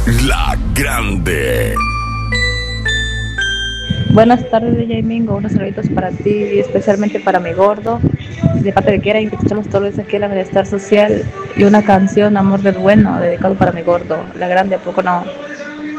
La Grande. Buenas tardes, Jaimingo. Unos saluditos para ti y especialmente para mi gordo. De parte de Keren, que escuchamos todos los días aquí en la Bienestar Social. Y una canción, Amor del Bueno, dedicado para mi gordo. La Grande, ¿a poco no?